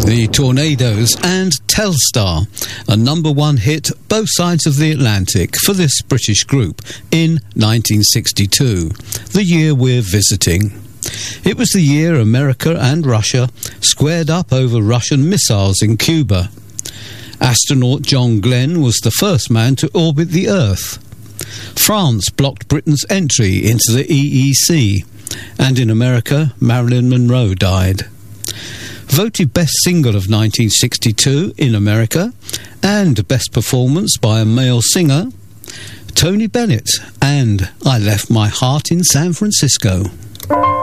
The Tornadoes and Telstar, a number one hit both sides of the Atlantic for this British group in 1962, the year we're visiting. It was the year America and Russia squared up over Russian missiles in Cuba. Astronaut John Glenn was the first man to orbit the Earth. France blocked Britain's entry into the EEC, and in America, Marilyn Monroe died. Voted Best Single of 1962 in America, and Best Performance by a Male Singer, Tony Bennett and I Left My Heart in San Francisco.